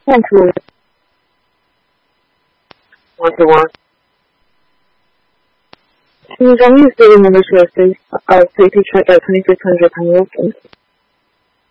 121. 121. Can you tell me the serial number to a safety check at 2600 Penn Wilson?